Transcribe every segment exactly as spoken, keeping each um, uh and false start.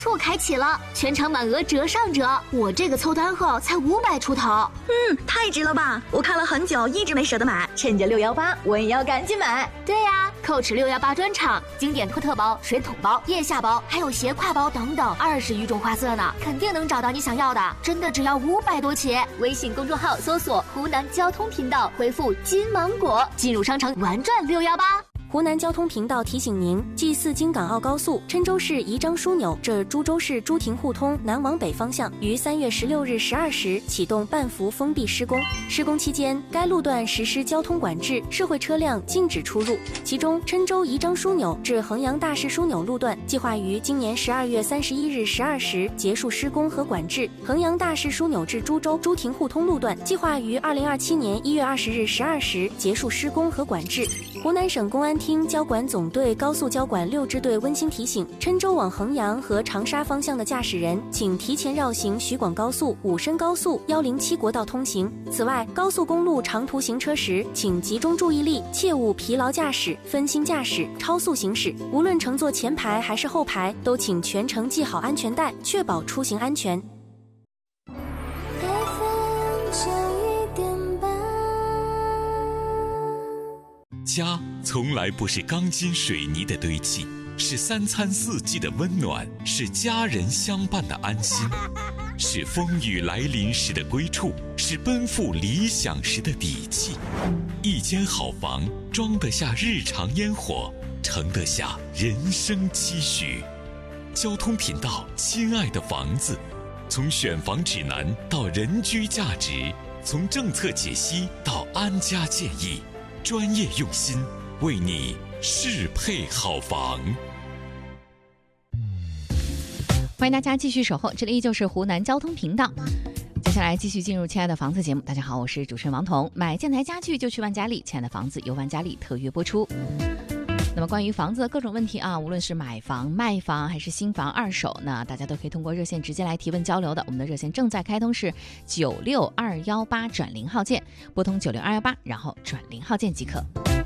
处开启了，全场满额折上折，我这个凑单后才五百出头。 嗯，太值了吧！我看了很久，一直没舍得买，趁着六幺八，我也要赶紧买。 对呀、啊、，Coach 六幺八专场，经典托特包、水桶包、腋下包，还有斜挎包等等，二十余种花色呢，肯定能找到你想要的。真的只要五百多起。微信公众号搜索湖南交通频道，回复金芒果，进入商城玩转六幺八。 湖南交通频道提醒您： G 四京港澳高速郴州市宜章枢纽至株洲市朱亭互通南往北方向于三月十六日十二时启动半幅封闭施工。施工期间，该路段实施交通管制，社会车辆禁止出入。其中，郴州宜章枢纽至衡阳大市枢纽路段计划于今年十二月三十一日十二时结束施工和管制；衡阳大市枢纽至株洲朱亭互通路段计划于二零二七年一月二十日十二时结束施工和管制。湖南省公安厅交管总队高速交管六支队温馨提醒：郴州往衡阳和长沙方向的驾驶人，请提前绕行徐广高速、武深高速一零七国道通行。此外，高速公路长途行车时，请集中注意力，切勿疲劳驾驶、分心驾驶、超速行驶。无论乘坐前排还是后排，都请全程系好安全带，确保出行安全。 家从来不是钢筋水泥的堆砌，是三餐四季的温暖，是家人相伴的安心，是风雨来临时的归处，是奔赴理想时的底气。一间好房，装得下日常烟火，盛得下人生期许。交通频道，亲爱的房子，从选房指南到人居价值，从政策解析到安家建议，专业用心，为你适配好房。 欢迎大家继续守候，这里依旧是湖南交通频道。接下来继续进入亲爱的房子节目。大家好，我是主持人王彤。买建材家具就去万家丽，亲爱的房子由万家丽特约播出。那么关于房子的各种问题啊，无论是买房、卖房还是新房、二手，那大家都可以通过热线直接来提问交流的。我们的热线正在开通，是九六二幺八转零号键，拨通九六二幺八，然后转零号键即可。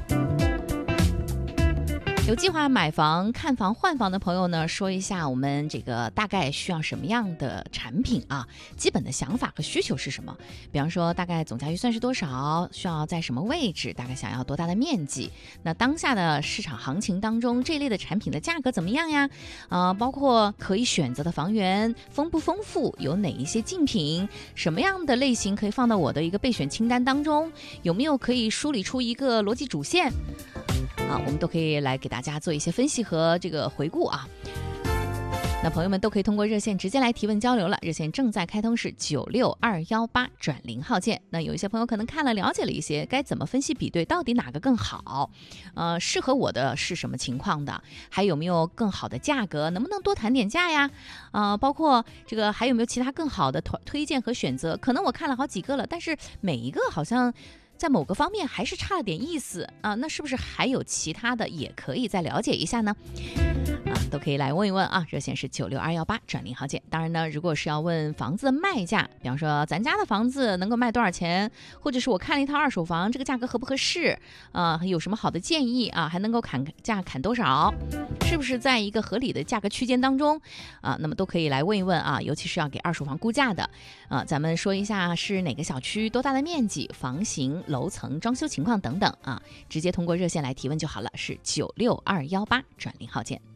有计划买房、看房、换房的朋友呢，说一下我们这个大概需要什么样的产品啊？基本的想法和需求是什么？比方说，大概总价预算是多少？需要在什么位置？大概想要多大的面积？那当下的市场行情当中，这类的产品的价格怎么样呀？呃，包括可以选择的房源丰不丰富？有哪一些竞品？什么样的类型可以放到我的一个备选清单当中？有没有可以梳理出一个逻辑主线？啊，我们都可以来给大家做一些分析和这个回顾啊。那朋友们都可以通过热线直接来提问交流了，热线正在开通，是九六二幺八转零号键。那有一些朋友可能看了了解了一些，该怎么分析比对，到底哪个更好？呃，适合我的是什么情况的？还有没有更好的价格？能不能多谈点价呀？呃，包括这个还有没有其他更好的推推荐和选择？可能我看了好几个了，但是每一个好像在某个方面还是差了点意思啊，那是不是还有其他的也可以再了解一下呢？啊，都可以来问一问啊，热线是九六二幺八转零号键。当然呢，如果是要问房子的卖价，比方说咱家的房子能够卖多少钱，或者是我看了一套二手房，这个价格合不合适啊？有什么好的建议啊？还能够砍价砍多少？是不是在一个合理的价格区间当中啊？那么都可以来问一问啊，尤其是要给二手房估价的啊，咱们说一下是哪个小区、多大的面积、房型、楼层、装修情况等等啊，直接通过热线来提问就好了，是九六二幺八转零号键。